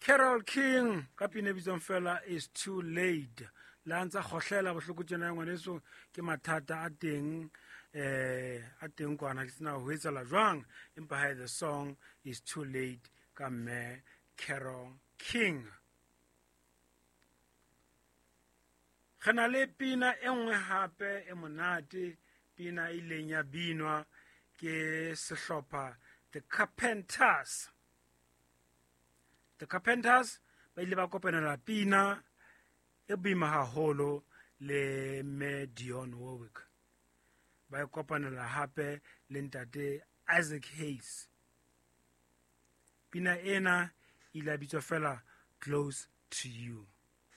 Carole King ka pina bitsong fela is too late la ntsa khohlela bohloko tsena ngwaneso ke mathata a teng kwana ke sena ho etsala jwang empa ha the song is too late ka mme Carole King. Gana le pina engwe hape e monate pina ileng ya binwa ke sehlopha The Carpenters. The Carpenters ba ile ba kopanela pina e boima haholo le me Dionne Warwick. Ba kopanela hape le ntate Isaac Hayes. Pina ena ile bitswa fela Close to You.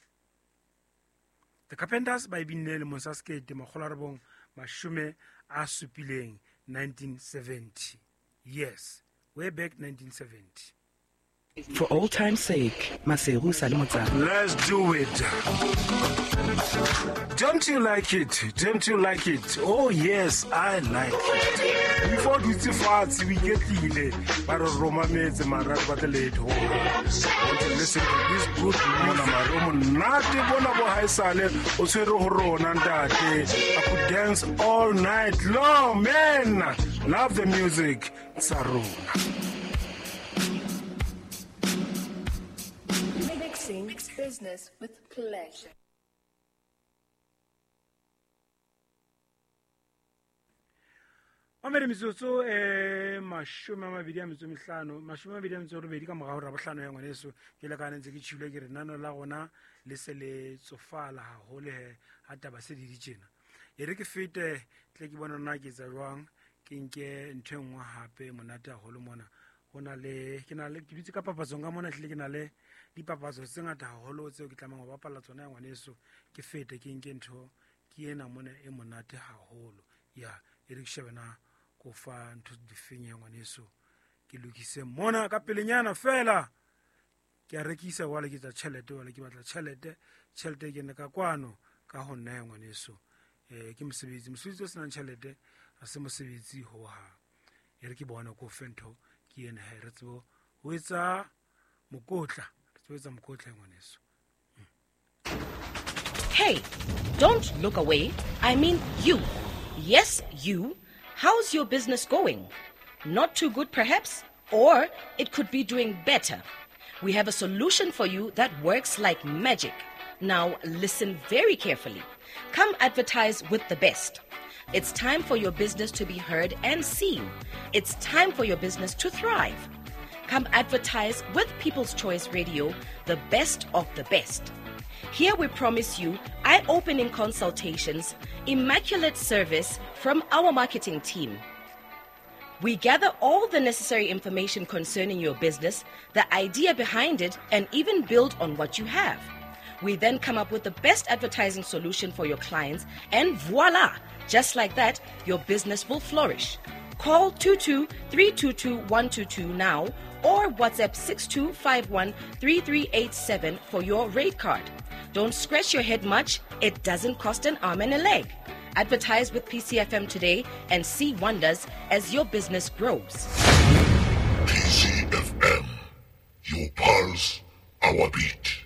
The Carpenters ba ibinne le Monsaskete makgolarabong mashume a supileng 1970. Yes, way back 1970. For old time's sake, Maseru Salimotsa. Let's do it. Don't you like it? Don't you like it? Oh yes, I like it. Before the farts we get the but Romameds and Marat but the late home. Want to listen to this good Mona not the Bonabo High Sale, Osero Horon and that I could dance all night long, man. Love the music. Saruna. Business with pleasure. Mamere mitsotso mashume a mabedi a metso mehlano mashume a mabedi a metso robedi ka morao ra bohlano ya ngwaneso ke le ka ntse ke tshile ke re nano la gona le se le tsofala haholo he ha taba se di ditjena e re ke fete tle ke bona nna ke tsa jwang ke nke ntengwa hape monate haholo mona hona le ke na le ke bitse ka papatsong ka mona tle ke na le dipapatso tse ngata haholo tseo ke tlamang go bapala tsona ya ngwaneso ke fete ke nke ntho ke ena mona e monate haholo ya e re ke shebana go fa ntho di fenya ngwaneso ke lokise mona ka pelenyana fela ke a rekisa wala ke tsa tšhelete wala ke batla tšhelete ke ne ka kwano ka go nna ngwaneso ke mosebetsi o senang tšhelete a se mosebetsi ho ha e re ke bona go fentho ke ena ha re tsebo ho etsa mokotla. Hey, don't look away. I mean you. Yes, you. How's your business going? Not too good, perhaps? Or it could be doing better. We have a solution for you that works like magic. Now, listen very carefully. Come advertise with the best. It's time for your business to be heard and seen. It's time for your business to thrive. Come advertise with People's Choice Radio, the best of the best. Here we promise you eye-opening consultations, immaculate service from our marketing team. We gather all the necessary information concerning your business, the idea behind it, and even build on what you have. We then come up with the best advertising solution for your clients, and voila! Just like that, your business will flourish. Call 22-322-122 now or WhatsApp 6251-3387 for your rate card. Don't scratch your head much. It doesn't cost an arm and a leg. Advertise with PCFM today and see wonders as your business grows. PCFM, your pulse, our beat.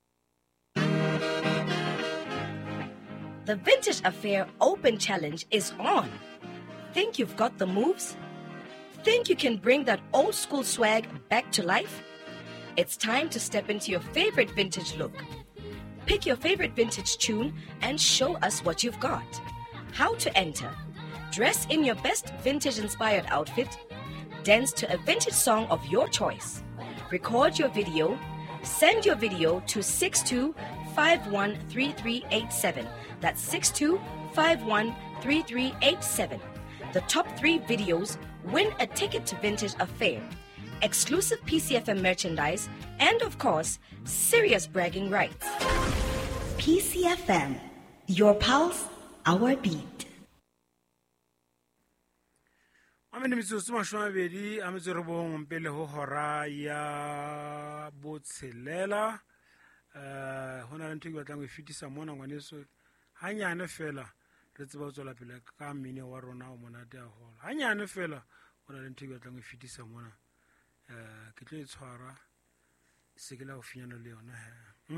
The Vintage Affair Open Challenge is on. Think you've got the moves? Think you can bring that old school swag back to life? It's time to step into your favorite vintage look. Pick your favorite vintage tune and show us what you've got. How to enter: dress in your best vintage-inspired outfit, dance to a vintage song of your choice, record your video, send your video to 62513387. That's 62513387. The top 3 videos win a ticket to Vintage Affair, exclusive PCFM merchandise, and of course, serious bragging rights. PCFM, your pulse, our beat. Amene mitsotso mashomabedi a metso robong pele ho hora ya botshelela hona le ntho ke batlang go fitisa mona ngwaneso hanyane fela re tseba go tswela pele ka mmine wa rona o monate a hola hanyane fela hona le ntho ke batlang go fitisa mona ke tlo e tshwara se ke la go finyana le yona he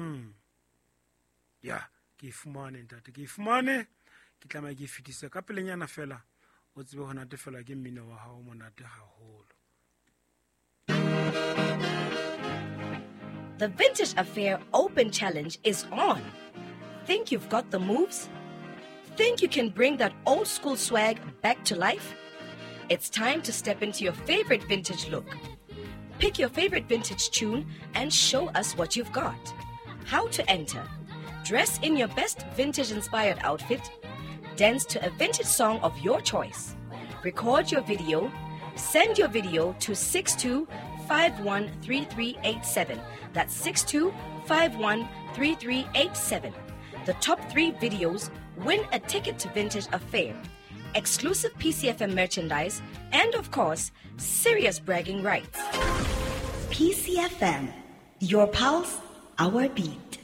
ya ke fumane ntate ke fumane ke tlamaya ke fitise ka pelenyana fela o tsebe go natefela ke mmino wa hao monate haholo. The Vintage Affair Open Challenge is on. Think you've got the moves? Think you can bring that old school swag back to life? It's time to step into your favorite vintage look. Pick your favorite vintage tune and show us what you've got. How to enter: dress in your best vintage-inspired outfit, dance to a vintage song of your choice, record your video, send your video to 62513387. That's 62513387. The top 3 videos win a ticket to Vintage Affair, exclusive PCFM merchandise, and of course, serious bragging rights. PCFM, your pulse, our beat.